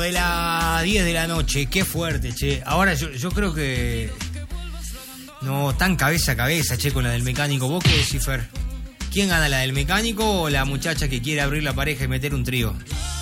De las 10 de la noche, qué fuerte, che. Ahora yo creo que no tan cabeza a cabeza, che, con la del mecánico. ¿Vos qué decís, Fer? ¿Quién gana, la del mecánico o la muchacha que quiere abrir la pareja y meter un trío?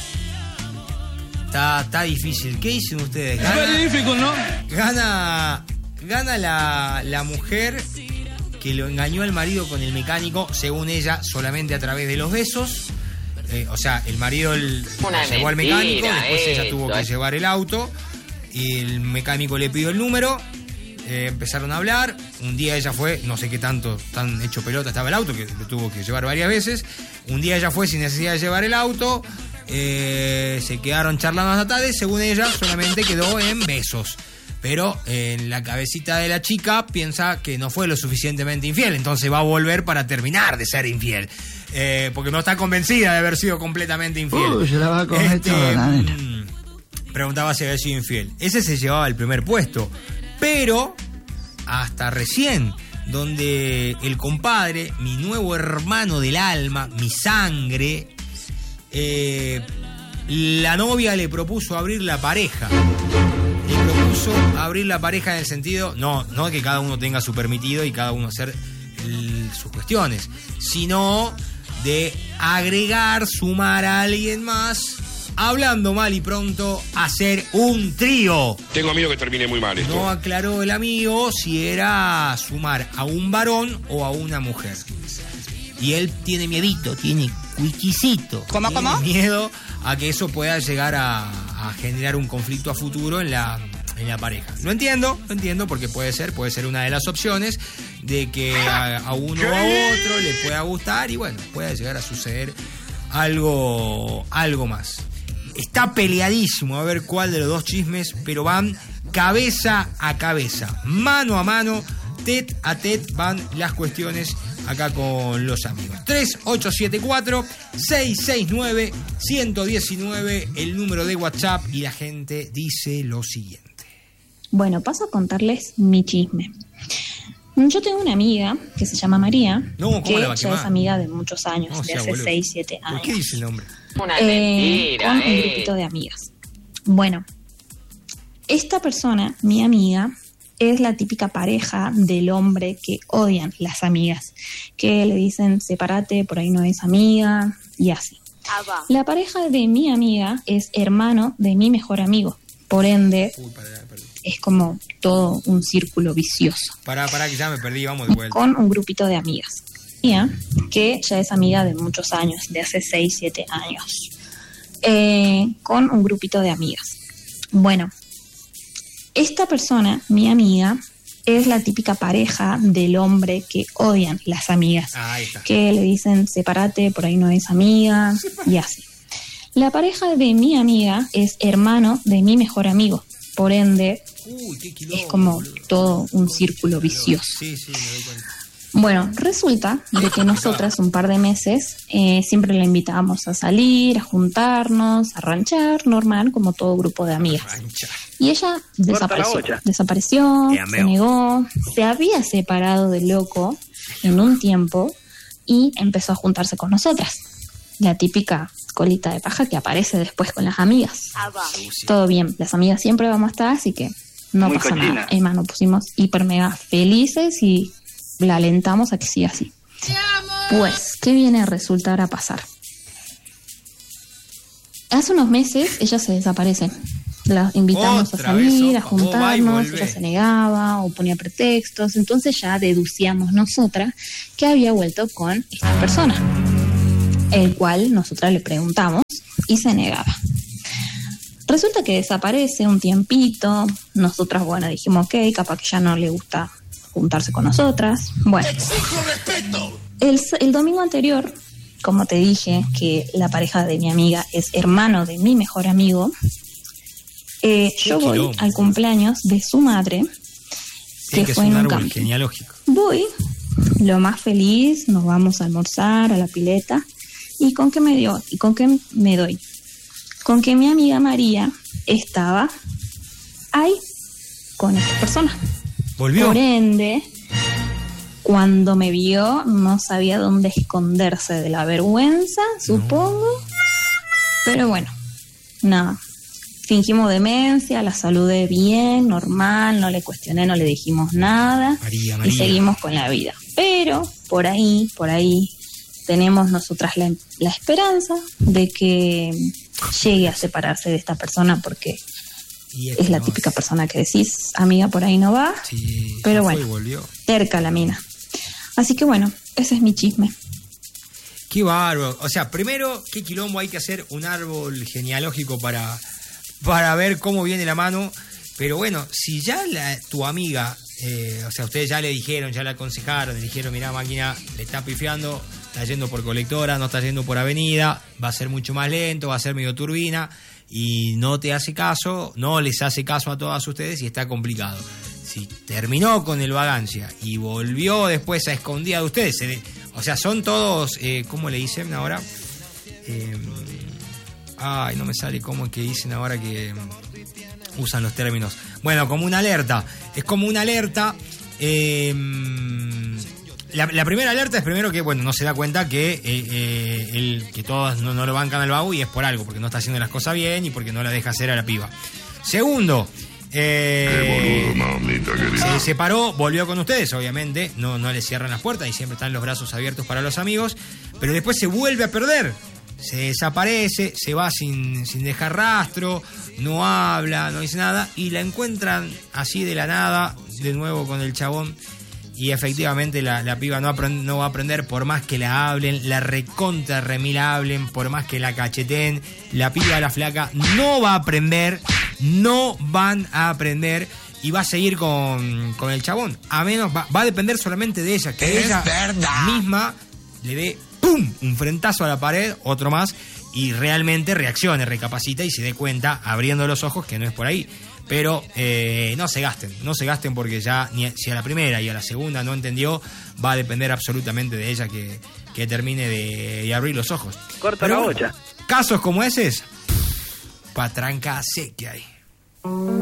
Está difícil. ¿Qué dicen ustedes? Es difícil, ¿no? Gana la mujer que lo engañó al marido con el mecánico, según ella, solamente a través de los besos. O sea, el marido llevó al mecánico, después ella tuvo que llevar el auto y el mecánico le pidió el número, empezaron a hablar. Un día ella fue, no sé qué tanto, tan hecho pelota estaba el auto, que lo tuvo que llevar varias veces. Un día ella fue sin necesidad de llevar el auto, se quedaron charlando hasta tarde, según ella solamente quedó en besos. Pero en la cabecita de la chica piensa que no fue lo suficientemente infiel, entonces va a volver para terminar de ser infiel. Porque no está convencida de haber sido completamente infiel. Se la va a comer toda la nena. Preguntaba si había sido infiel. Ese se llevaba el primer puesto. Pero hasta recién, donde el compadre, mi nuevo hermano del alma, mi sangre, la novia le propuso abrir la pareja. Le propuso abrir la pareja en el sentido, no que cada uno tenga su permitido y cada uno hacer sus cuestiones, sino de agregar, sumar a alguien más, hablando mal y pronto, hacer un trío. Tengo miedo que termine muy mal esto. No aclaró el amigo si era sumar a un varón o a una mujer. Y él tiene miedito, tiene cuiquisito. ¿Cómo? Miedo a que eso pueda llegar a generar un conflicto a futuro en la pareja. Lo entiendo porque puede ser una de las opciones de que a uno o a otro le pueda gustar y bueno, pueda llegar a suceder algo más. Está peleadísimo a ver cuál de los dos chismes, pero van cabeza a cabeza, mano a mano, tete a tete van las cuestiones acá con los amigos. 3874-669-119 el número de WhatsApp y la gente dice lo siguiente. Bueno, paso a contarles mi chisme. Yo tengo una amiga que se llama María, que ya es amiga de muchos años, de hace 6, 7 años. ¿Por qué dice el nombre? Una mentira, con un grupito de amigas. Bueno, esta persona, mi amiga, es la típica pareja del hombre que odian las amigas, que le dicen sepárate, por ahí no es amiga, y así. La pareja de mi amiga es hermano de mi mejor amigo, por ende es como todo un círculo vicioso. Pará, que ya me perdí, vamos de vuelta. Con un grupito de amigas. Mía, que ya es amiga de muchos años, de hace 6, 7 años. Con un grupito de amigas. Bueno, esta persona, mi amiga, es la típica pareja del hombre que odian las amigas. Que le dicen sepárate, por ahí no es amiga, y así. La pareja de mi amiga es hermano de mi mejor amigo. Por ende, es como todo un círculo vicioso. Sí, me doy cuenta. Bueno, resulta de que nosotras un par de meses siempre la invitábamos a salir, a juntarnos, a ranchar, normal, como todo grupo de amigas. Y ella desapareció, se negó, se había separado del loco en un tiempo y empezó a juntarse con nosotras. La típica colita de paja que aparece después con las amigas. Todo bien, las amigas siempre vamos a estar, así que no pasa nada. Emma, nos pusimos hiper mega felices y la alentamos a que siga así. Pues, ¿qué viene a resultar a pasar? Hace unos meses ella se desaparece. La invitamos a salir, a juntarnos, ella se negaba o ponía pretextos, entonces ya deducíamos nosotras que había vuelto con esta persona, el cual nosotras le preguntamos y se negaba. Resulta que desaparece un tiempito, nosotras, bueno, dijimos ok, capaz que ya no le gusta juntarse con nosotras. Bueno, el domingo anterior, como te dije, que la pareja de mi amiga es hermano de mi mejor amigo, yo voy al cumpleaños de su madre, que fue en un camping. Genealógico. Voy, lo más feliz, nos vamos a almorzar a la pileta. ¿Y con qué me dio? ¿Y con qué me doy? Con que mi amiga María estaba ahí con esta persona. ¿Volvió? Por ende, cuando me vio, no sabía dónde esconderse de la vergüenza, supongo. Pero bueno, nada. Fingimos demencia, la saludé bien, normal, no le cuestioné, no le dijimos nada. María. Y seguimos con la vida. Pero por ahí tenemos nosotras la esperanza de que llegue a separarse de esta persona, porque es la típica persona que decís, amiga, por ahí no va. Sí, pero bueno, terca la mina. Así que bueno, ese es mi chisme. Qué bárbaro. O sea, primero, qué quilombo, hay que hacer un árbol genealógico para ver cómo viene la mano. Pero bueno, si ya tu amiga, o sea, ustedes ya le dijeron, ya le aconsejaron, le dijeron, mirá, máquina, le está pifiando, está yendo por colectora, no está yendo por avenida, va a ser mucho más lento, va a ser medio turbina, y no te hace caso, no les hace caso a todas ustedes y está complicado. Si terminó con el vagancia y volvió después a escondida de ustedes, o sea, son todos, ¿cómo le dicen ahora? Ay, no me sale cómo es que dicen ahora que usan los términos. Bueno, como una alerta. Es como una alerta. La primera alerta es primero que, bueno, no se da cuenta que todos no lo bancan al vago y es por algo, porque no está haciendo las cosas bien y porque no la deja hacer a la piba. Segundo, qué boludo, mamita querida. Se separó, volvió con ustedes, obviamente, no le cierran las puertas y siempre están los brazos abiertos para los amigos, pero después se vuelve a perder, se desaparece, se va sin dejar rastro, no habla, no dice nada, y la encuentran así de la nada, de nuevo con el chabón, y efectivamente la piba no va a aprender, por más que la hablen, la recontra remila hablen, por más que la cacheteen, la piba, la flaca, no va a aprender, no van a aprender y va a seguir con el chabón. A menos, va a depender solamente de ella, que ella misma le dé ¡pum! Un frentazo a la pared, otro más, y realmente reaccione, recapacita y se dé cuenta, abriendo los ojos, que no es por ahí. Pero no se gasten porque ya si a la primera y a la segunda no entendió, va a depender absolutamente de ella que termine de abrir los ojos. Corta la bocha. Casos como ese, patranca sé que hay.